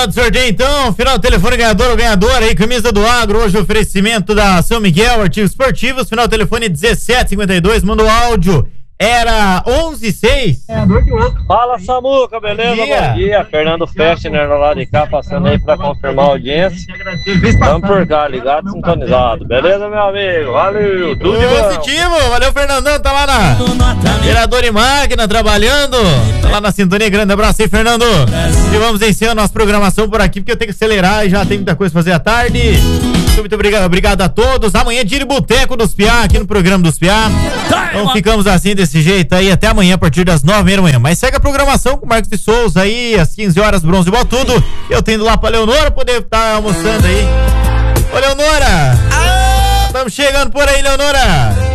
do sorteio então, final do telefone ganhador ou ganhadora aí, camisa do Agro, hoje oferecimento da São Miguel, artigos esportivos, final do telefone 1752, manda o áudio, era 11:06. Fala Samuca, beleza? Bom dia, Fernando Fechner lá de cá, passando aí pra confirmar a audiência. Vamos por cá, ligado, sintonizado, beleza meu amigo? Valeu, tudo de bom. Positivo, valeu Fernandão, tá lá na gerador e máquina, trabalhando, tá lá na sintonia, grande abraço aí Fernando. E vamos iniciando nossa programação por aqui, porque eu tenho que acelerar e já tem muita coisa pra fazer à tarde. Muito obrigado a todos. Amanhã dia de boteco dos Piá, aqui no programa dos Piá. Então ficamos assim desse jeito aí até amanhã a partir das 9h da manhã. Mas segue a programação com o Marcos de Souza aí, às 15 horas, bronze igual tudo. Eu tô indo lá pra Leonora poder estar almoçando aí. Ô Leonora! Estamos chegando por aí, Leonora!